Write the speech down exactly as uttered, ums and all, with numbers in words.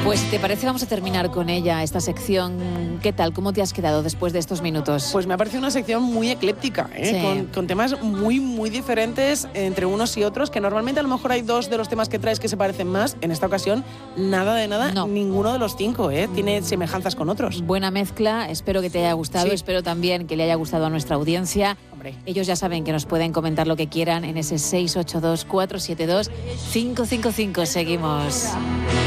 Pues si te parece vamos a terminar con ella, esta sección. ¿Qué tal? ¿Cómo te has quedado después de estos minutos? Pues me ha parecido una sección muy ecléptica, ¿eh? Sí. con, con temas muy, muy diferentes entre unos y otros, que normalmente a lo mejor hay dos de los temas que traes que se parecen más. En esta ocasión, nada de nada, no. ninguno de los cinco, ¿eh? Tiene semejanzas con otros. Buena mezcla, espero que te haya gustado, Sí. espero también que le haya gustado a nuestra audiencia. Hombre. Ellos ya saben que nos pueden comentar lo que quieran en ese seis ocho dos, cuatro siete dos, cinco cinco cinco. Seguimos.